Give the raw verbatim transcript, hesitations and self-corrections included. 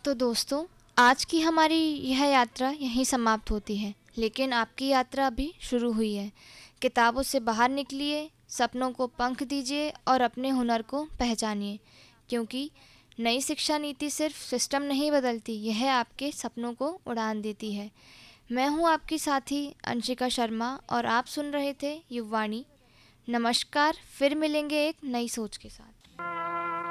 तो दोस्तों, आज की हमारी यह यात्रा यहीं समाप्त होती है, लेकिन आपकी यात्रा अभी शुरू हुई है। किताबों से बाहर निकलिए, सपनों को पंख दीजिए और अपने हुनर को पहचानिए, क्योंकि नई शिक्षा नीति सिर्फ सिस्टम नहीं बदलती, यह आपके सपनों को उड़ान देती है। मैं हूँ आपकी साथी अंशिका शर्मा और आप सुन रहे थे युववाणी। नमस्कार, फिर मिलेंगे एक नई सोच के साथ।